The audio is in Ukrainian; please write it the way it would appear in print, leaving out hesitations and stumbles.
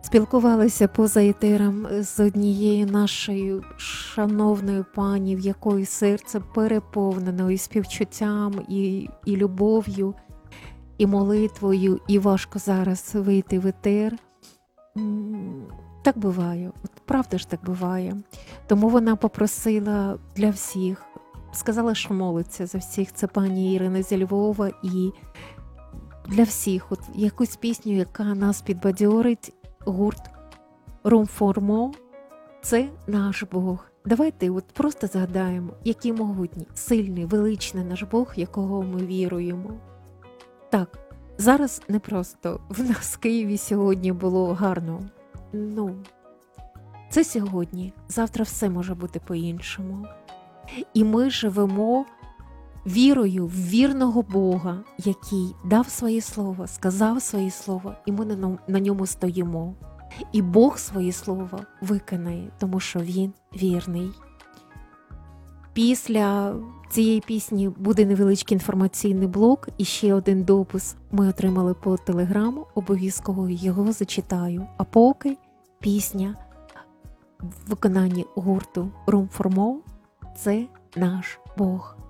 Спілкувалися поза етером з однією нашою шановною пані, в якої серце переповнено і співчуттям, і любов'ю, і молитвою, і важко зараз вийти в етер. Так буває, от правда ж так буває. Тому вона попросила для всіх, сказала, що молиться за всіх. Це пані Ірина зі Львова, і для всіх от якусь пісню, яка нас підбадьорить. Гурт Room for More – це наш Бог. Давайте от просто згадаємо, який могутній, сильний, величний наш Бог, якого ми віруємо. Так, зараз не просто. В нас в Києві сьогодні було гарно. Це сьогодні. Завтра все може бути по-іншому. І ми живемо вірою в вірного Бога, який дав своє слово, сказав своє слово, і ми на ньому стоїмо. І Бог своє слово виконає, тому що Він вірний. Після цієї пісні буде невеличкий інформаційний блок і ще один допис ми отримали по телеграму, обов'язково його зачитаю. А поки пісня в виконанні гурту Room for More – це наш Бог.